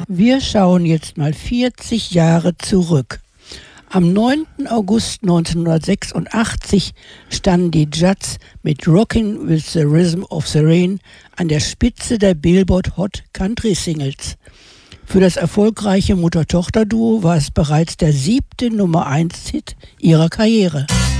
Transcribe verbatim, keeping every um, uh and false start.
Wir schauen jetzt mal vierzig Jahre zurück. Am neunten August neunzehnhundertsechsundachtzig standen die Judds mit Rockin' with the Rhythm of the Rain an der Spitze der Billboard Hot Country Singles. Für das erfolgreiche Mutter-Tochter-Duo war es bereits der siebte Nummer eins Hit ihrer Karriere.